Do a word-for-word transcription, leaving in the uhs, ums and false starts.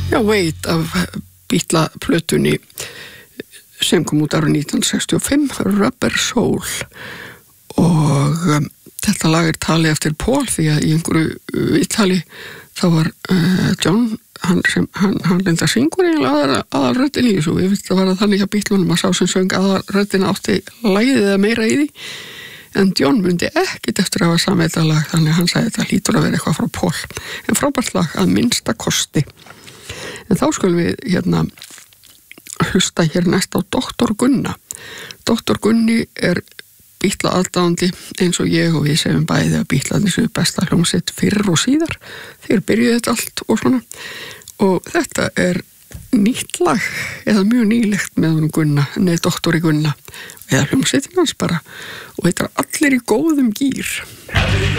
Já, Wait af Beatla-plötunni sem kom út árið nítján hundruð sextíu og fimm, Rubber Soul, og um, þetta lag er talið eftir Paul því að í einhverju viðtali þá var uh, John, hann sem hann, hann reynda syngur eiginlega aðalröddin í þessu, ég veit að var þannig að Beatlunum að sá sem söng aðalröddin átti lagið eða meira í því, en John myndi ekkit eftir að hafa samið þetta lag, þannig að hann sagði þetta hlýtur að vera eitthvað frá Paul, en frábært lag að minnsta kosti. En þá skulum við hérna hlusta hér næst á doktor Gunna. doktor Gunni er Beatla aðdáandi eins og ég, og við segjum bæði að Beatlarnir séu besta hljómsveit fyrr og síðar. Þeir byrjuðu þetta allt og svona. Og þetta er nýtt lag, eða mjög nýlegt með honum Gunna, neð doktori Gunna, eða hljómsveitin hans bara, og þetta er allir í góðum gír.